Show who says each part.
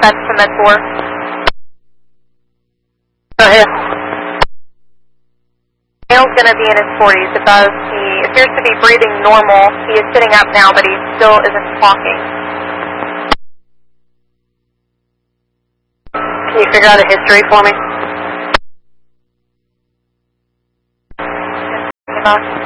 Speaker 1: dispatch to Med 4.
Speaker 2: Go ahead.
Speaker 1: Male's going to be in his 40s. He appears to be breathing normal. He is sitting up now, but he still isn't talking.
Speaker 2: Can you figure out a history for me?